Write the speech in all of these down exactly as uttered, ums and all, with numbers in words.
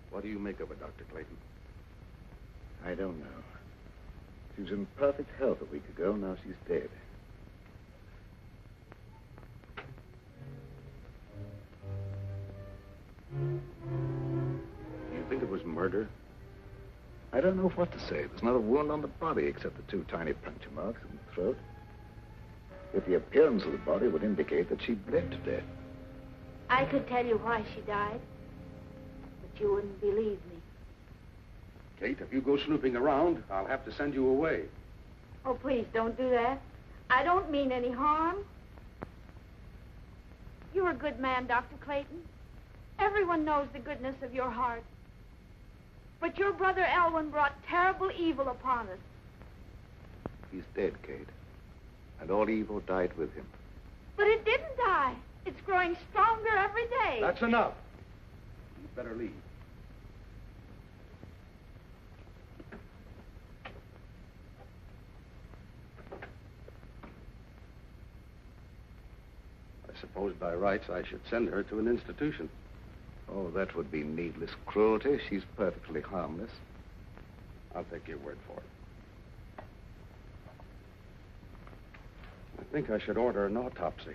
What do you make of her, Doctor Clayton? I don't know. She was in perfect health a week ago. Now she's dead. You think it was murder? I don't know what to say. There's not a wound on the body except the two tiny puncture marks in the throat. Yet the appearance of the body would indicate that she bled to death. I could tell you why she died, but you wouldn't believe me. Kate, if you go snooping around, I'll have to send you away. Oh, please, don't do that. I don't mean any harm. You're a good man, Doctor Clayton. Everyone knows the goodness of your heart. But your brother Elwyn brought terrible evil upon us. He's dead, Kate. And all evil died with him. But it didn't die. It's growing stronger every day. That's enough. You'd better leave. I suppose by rights I should send her to an institution. Oh, that would be needless cruelty. She's perfectly harmless. I'll take your word for it. I think I should order an autopsy.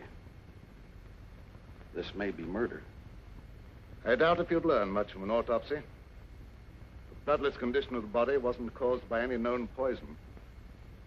This may be murder. I doubt if you'd learn much from an autopsy. The bloodless condition of the body wasn't caused by any known poison.